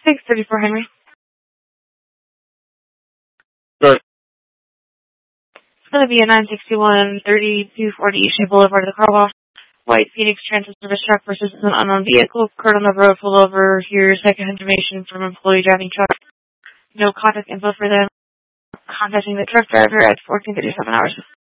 634 Henry. Good. It's going to be a 961-3240 East Boulevard, the car wash. White Phoenix Transit Service truck versus an unknown vehicle. Occurred on the road, pull over. Here's second information from employee driving truck. No contact info for them. Contacting the truck driver at 14:37 hours.